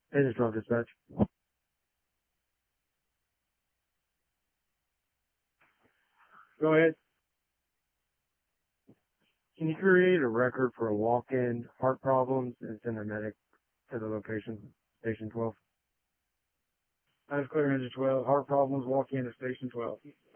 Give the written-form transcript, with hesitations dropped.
Engine 12 dispatch. Go ahead. Can you create a record for a walk-in, heart problems, and send a medic to the location, station 12? That is clear, Engine 12. Heart problems, walk in to Station 12.